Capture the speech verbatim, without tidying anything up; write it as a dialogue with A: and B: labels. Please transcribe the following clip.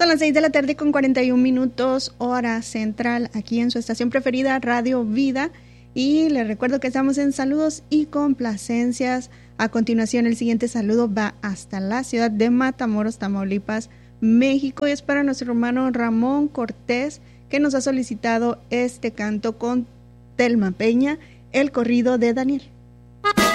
A: Son las seis de la tarde con cuarenta y un minutos, hora central, aquí en su estación preferida, Radio Vida. Y les recuerdo que estamos en saludos y complacencias. A continuación, el siguiente saludo va hasta la ciudad de Matamoros, Tamaulipas, México. Y es para nuestro hermano Ramón Cortés, que nos ha solicitado este canto con Telma Peña, el corrido de Daniel.